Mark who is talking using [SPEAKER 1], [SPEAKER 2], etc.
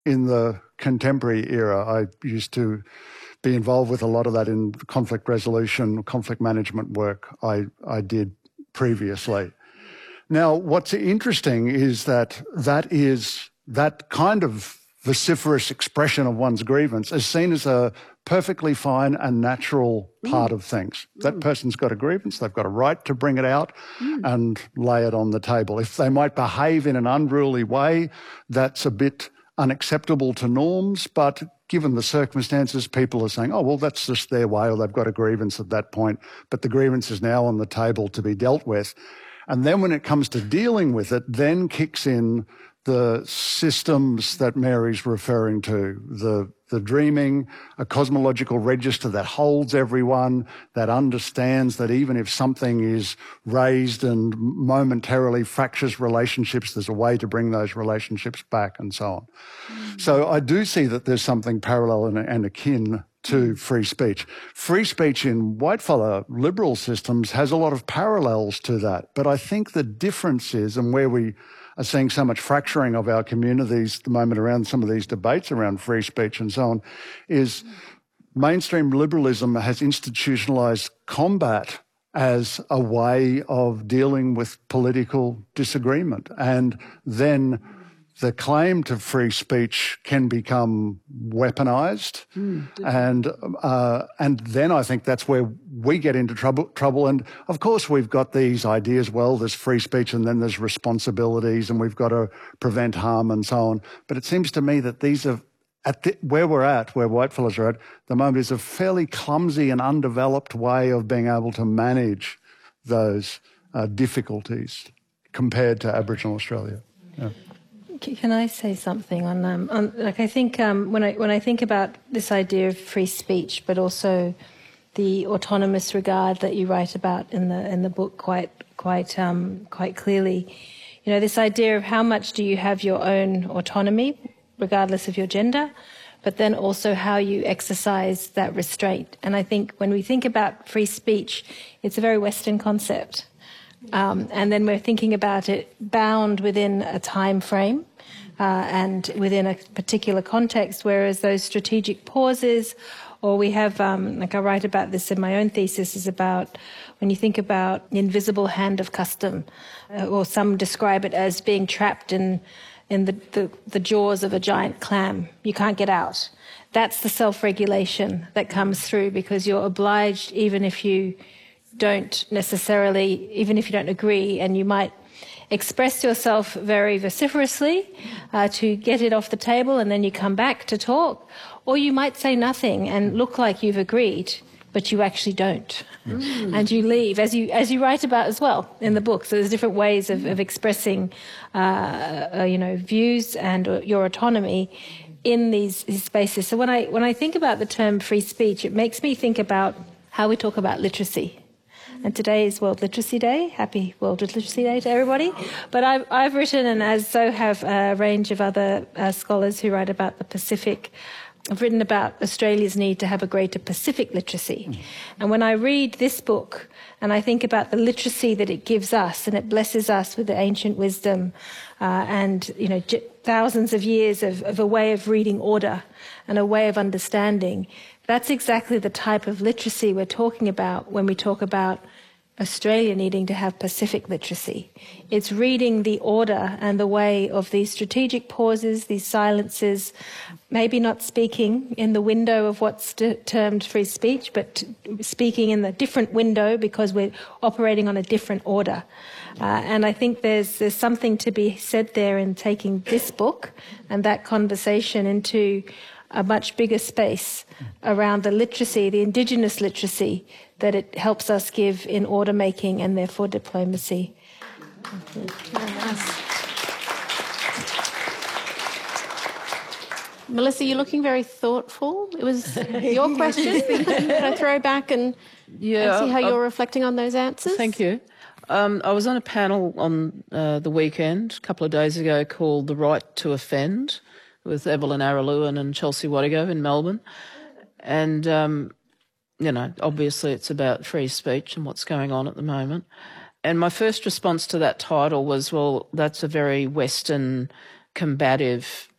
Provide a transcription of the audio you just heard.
[SPEAKER 1] in the contemporary era. I used to be involved with a lot of that in conflict resolution, conflict management work I did previously. Now, what's interesting is that that kind of vociferous expression of one's grievance is seen as a perfectly fine and natural part of things. That person's got a grievance, they've got a right to bring it out and lay it on the table. If they might behave in an unruly way, that's a bit unacceptable to norms, but given the circumstances, people are saying, oh, well, that's just their way, or they've got a grievance at that point, but the grievance is now on the table to be dealt with. And then when it comes to dealing with it, then kicks in the systems that Mary's referring to, the dreaming, a cosmological register that holds everyone, that understands that even if something is raised and momentarily fractures relationships, there's a way to bring those relationships back and so on. So I do see that there's something parallel and akin to free speech. Free speech in white-collar liberal systems has a lot of parallels to that, but I think the difference is, and where we are seeing so much fracturing of our communities at the moment around some of these debates around free speech and so on, is mainstream liberalism has institutionalised combat as a way of dealing with political disagreement. And then the claim to free speech can become weaponised, and then I think that's where we get into trouble. And of course, we've got these ideas. Well, there's free speech, and then there's responsibilities, and we've got to prevent harm and so on. But it seems to me that these are where we're at, where whitefellas are at the moment, is a fairly clumsy and undeveloped way of being able to manage those difficulties compared to Aboriginal Australia. Yeah.
[SPEAKER 2] Can I say something on like I think when I think about this idea of free speech, but also the autonomous regard that you write about in the book quite clearly, you know, this idea of how much do you have your own autonomy, regardless of your gender, but then also how you exercise that restraint. And I think when we think about free speech, it's a very Western concept. And then we're thinking about it bound within a time frame and within a particular context, whereas those strategic pauses, or we have, like I write about this in my own thesis, is about when you think about the invisible hand of custom, or some describe it as being trapped in the jaws of a giant clam. You can't get out. That's the self-regulation that comes through, because you're obliged, even if you don't agree, and you might express yourself very vociferously to get it off the table, and then you come back to talk, or you might say nothing and look like you've agreed, but you actually don't. And you leave, as you write about as well in the book. So there's different ways of expressing views and your autonomy in these spaces. So when I think about the term free speech, it makes me think about how we talk about literacy. And today is World Literacy Day. Happy World Literacy Day to everybody. But I've written, and as so have a range of other scholars who write about the Pacific, I've written about Australia's need to have a greater Pacific literacy. And when I read this book and I think about the literacy that it gives us, and it blesses us with the ancient wisdom and thousands of years of a way of reading order and a way of understanding, that's exactly the type of literacy we're talking about when we talk about Australia needing to have Pacific literacy. It's reading the order and the way of these strategic pauses, these silences, maybe not speaking in the window of what's termed free speech, but speaking in the different window because we're operating on a different order. And I think there's something to be said there in taking this book and that conversation into a much bigger space around the literacy, the Indigenous literacy, that it helps us give in order making and therefore diplomacy.
[SPEAKER 3] Melissa, you're looking very thoughtful. It was your question. Can I throw back and see how you're reflecting on those answers?
[SPEAKER 4] Thank you. I was on a panel on the weekend, a couple of days ago, called The Right to Offend, with Evelyn Araluen and Chelsea Wattigo in Melbourne. And, obviously it's about free speech and what's going on at the moment. And my first response to that title was, well, that's a very Western, combative